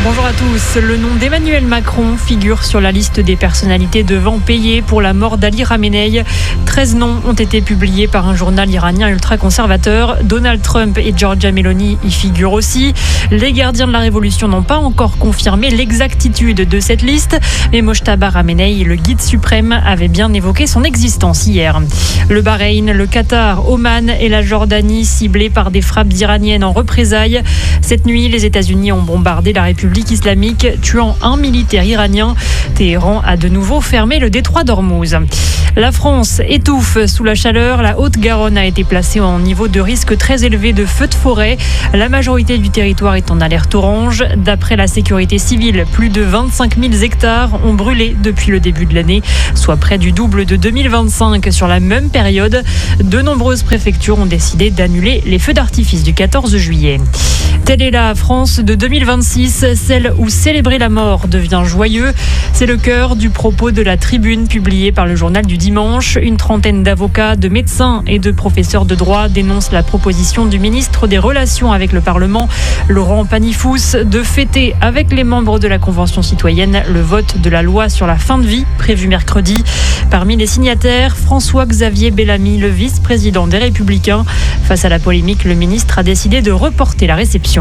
Bonjour à tous. Le nom d'Emmanuel Macron figure sur la liste des personnalités devant payer pour la mort d'Ali Khamenei. 13 noms ont été publiés par un journal iranien ultra-conservateur. Donald Trump et Giorgia Meloni y figurent aussi. Les gardiens de la révolution n'ont pas encore confirmé l'exactitude de cette liste, mais Mojtaba Khamenei, le guide suprême, avait bien évoqué son existence hier. Le Bahreïn, le Qatar, Oman et la Jordanie ciblés par des frappes iraniennes en représailles. Cette nuit, les États-Unis ont bombardé la République islamique, tuant un militaire iranien. Téhéran a de nouveau fermé le détroit d'Ormuz. La France étouffe sous la chaleur. La Haute-Garonne a été placée en niveau de risque très élevé de feux de forêt. La majorité du territoire est en alerte orange. D'après la sécurité civile, plus de 25 000 hectares ont brûlé depuis le début de l'année, soit près du double de 2025 sur la même période. De nombreuses préfectures ont décidé d'annuler les feux d'artifice du 14 juillet. Telle est la France de 2026, celle où célébrer la mort devient joyeux. C'est le cœur du propos de la tribune publiée par le journal du dimanche. Une trentaine d'avocats, de médecins et de professeurs de droit dénoncent la proposition du ministre des Relations avec le Parlement, Laurent Paniffous, de fêter avec les membres de la Convention citoyenne le vote de la loi sur la fin de vie prévu mercredi. Parmi les signataires, François-Xavier Bellamy, le vice-président des Républicains. Face à la polémique, le ministre a décidé de reporter la réception.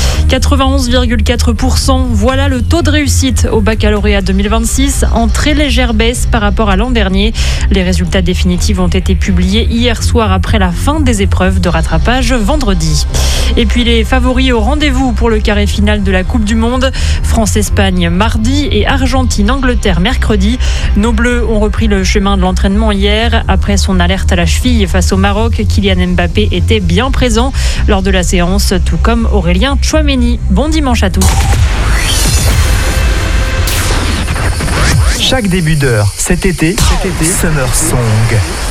91,4%, voilà le taux de réussite au baccalauréat 2026, en très légère baisse par rapport à l'an dernier. Les résultats définitifs ont été publiés hier soir après la fin des épreuves de rattrapage vendredi. Et puis les favoris au rendez-vous pour le carré final de la Coupe du Monde. France-Espagne mardi et Argentine-Angleterre mercredi. Nos Bleus ont repris le chemin de l'entraînement hier. Après son alerte à la cheville face au Maroc, Kylian Mbappé était bien présent lors de la séance, tout comme Aurélien Tchouaméni. Bon dimanche à tous. Chaque début d'heure cet été, Summer Song.